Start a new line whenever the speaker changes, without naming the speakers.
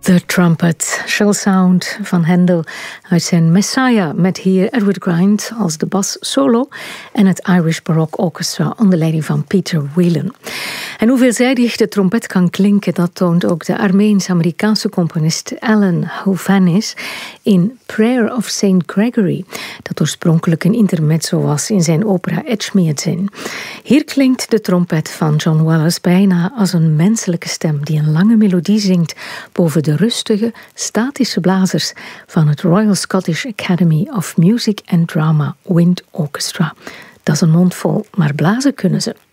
The Trumpet shall sound van Handel uit zijn Messiah met hier Edward Grind als de bas solo en het Irish Baroque Orchestra onder leiding van Peter Whelan. En hoe veelzijdig de trompet kan klinken, dat toont ook de Armeens-Amerikaanse componist Alan Hovhannis in Prayer of St. Gregory, dat oorspronkelijk een intermezzo was in zijn opera Etchmiadzin. Hier klinkt de trompet van John Wallace bijna als een menselijke stem die een lange melodie zingt boven de rustige, statische blazers van het Royal Scottish Academy of Music and Drama Wind Orchestra. Dat is een mond vol, maar blazen kunnen ze.